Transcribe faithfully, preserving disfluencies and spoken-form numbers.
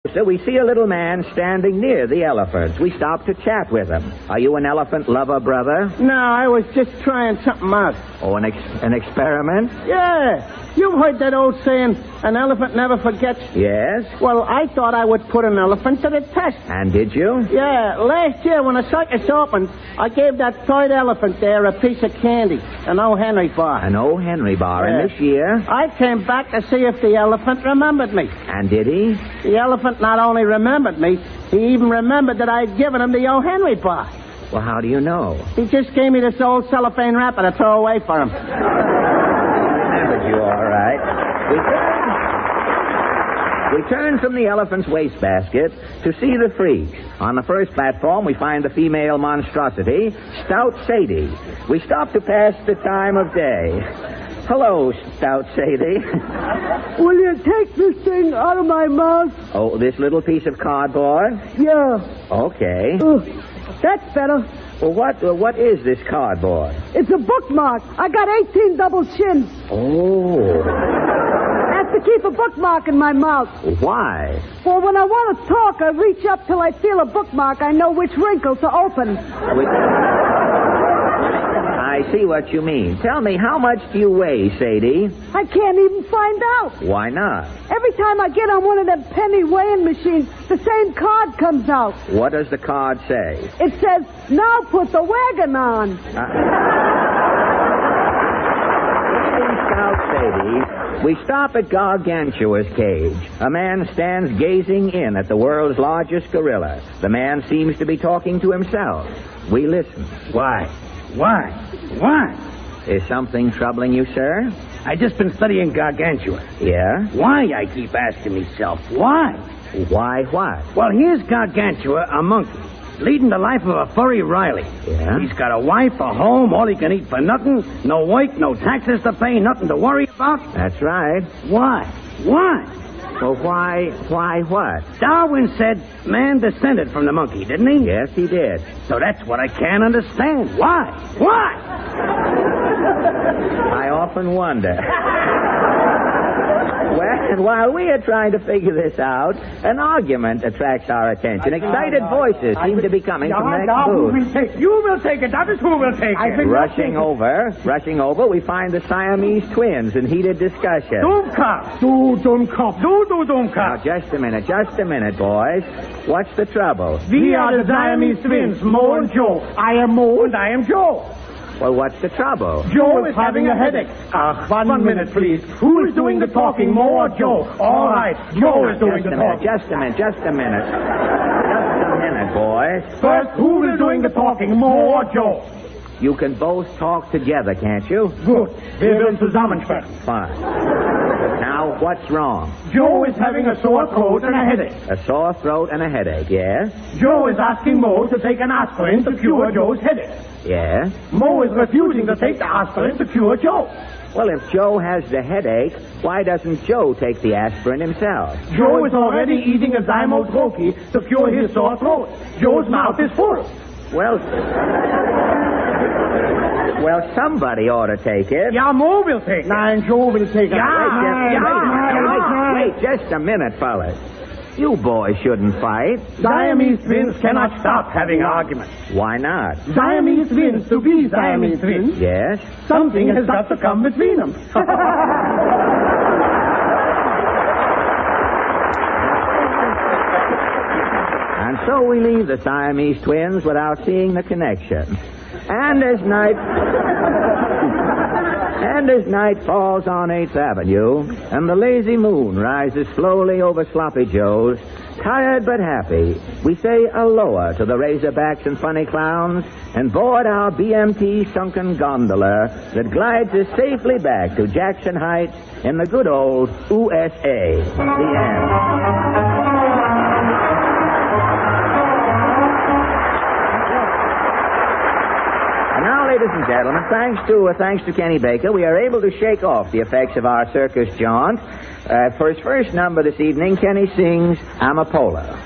So we see a little man standing near the elephants. We stop to chat with him. Are you an elephant lover, brother? No, I was just trying something out. Oh, an, ex- an experiment? Yeah. You've heard that old saying, an elephant never forgets? Yes. Well, I thought I would put an elephant to the test. And did you? Yeah. Last year when the circus opened, I gave that third elephant there a piece of candy, an O. Henry bar. An O. Henry bar. Yeah. And this year? I came back to see if the elephant remembered me. And did he? The elephant not only remembered me, he even remembered that I'd given him the O. Henry bar. Well, how do you know? He just gave me this old cellophane wrapper to throw away for him. Remembered you, all right. We turn, we turn from the elephant's wastebasket to see the freak. On the first platform, we find the female monstrosity, Stout Sadie. We stop to pass the time of day. Hello, Stout Sadie. Will you take this thing out of my mouth? Oh, this little piece of cardboard? Yeah. Okay. Uh, that's better. Well, what uh, what is this cardboard? It's a bookmark. I got eighteen double chins. Oh. I have to keep a bookmark in my mouth. Why? Well, when I want to talk, I reach up till I feel a bookmark. I know which wrinkle to open. With... I see what you mean. Tell me, how much do you weigh, Sadie? I can't even find out. Why not? Every time I get on one of them penny weighing machines, the same card comes out. What does the card say? It says, now put the wagon on. Uh... Stout Sadie, we stop at Gargantua's cage. A man stands gazing in at the world's largest gorilla. The man seems to be talking to himself. We listen. Why? Why? Why? Is something troubling you, sir? I just been studying Gargantua. Yeah? Why, I keep asking myself. Why? Why what? Well, here's Gargantua, a monkey, leading the life of a furry Riley. Yeah? He's got a wife, a home, all he can eat for nothing, no work, no taxes to pay, nothing to worry about. That's right. Why? Why? Well, why, why what? Darwin said man descended from the monkey, didn't he? Yes, he did. So that's what I can't understand. Why? Why? I often wonder. Well, and while we are trying to figure this out, an argument attracts our attention. Excited voices seem to be coming from the next booth. You will take it. That is who will take it. Rushing over, rushing over, we find the Siamese twins in heated discussion. Dummkopf. Du Dummkopf. Du, du Now, Dummkopf. just a minute, just a minute, boys. What's the trouble? We are the Siamese twins, Mo and Joe. I am Mo and I am Joe. Well, what's the trouble? Joe is having a headache. Ah, one, one minute, please. Who is doing the talking, Mo or Joe? All right, Joe is doing Just the a minute, talking. just a minute, just a minute. Just a minute, boys. First, who is doing the talking, Mo or Joe? You can both talk together, can't you? Good. Wir werden zusammensprechen. Fine. Now, what's wrong? Joe is having a sore throat and a headache. A sore throat and a headache, yes? Joe is asking Mo to take an aspirin to cure Joe's headache. Yes? Mo is refusing to take the aspirin to cure Joe. Well, if Joe has the headache, why doesn't Joe take the aspirin himself? Joe is already eating a Zymotroche to cure his sore throat. Joe's mouth is full. Well... Well, somebody ought to take it. Yeah, Mo will take it. Nein, Joe will take it. Yeah, Wait, just, yeah, wait, yeah. wait, wait, just a minute, fellas. You boys shouldn't fight. Siamese twins cannot stop having arguments. Why not? Siamese twins to be Siamese twins, Yes? something has got to come between them. And so we leave the Siamese twins without seeing the connection. And as night... And as night falls on eighth Avenue, and the lazy moon rises slowly over Sloppy Joe's, tired but happy, we say aloha to the Razorbacks and Funny Clowns, and board our B M T sunken gondola that glides us safely back to Jackson Heights in the good old U S A. The end. Ladies and gentlemen, thanks to uh, thanks to Kenny Baker, we are able to shake off the effects of our circus jaunt. Uh, for his first number this evening, Kenny sings Amapola.